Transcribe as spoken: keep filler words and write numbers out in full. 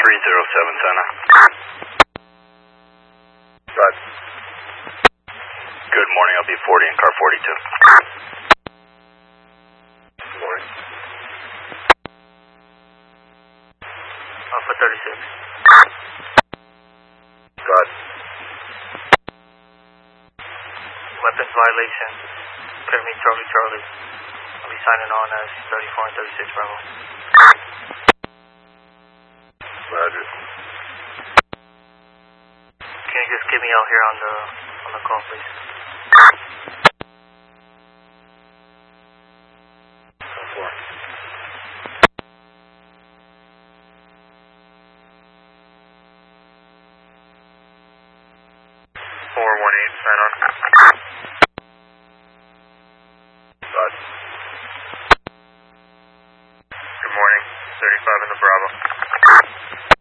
three zero seven, Center. Good. Good morning, I'll be forty in car forty-two. Good morning. Alpha thirty-six. Good. Weapons violation. Clear me Charlie Charlie. I'll be signing on as thirty-four and thirty-six Bravo. Roger. Can you just get me out here on the on the call, please? Four. Four one eight, sign on. Good. Good morning. Thirty-five in the Bravo.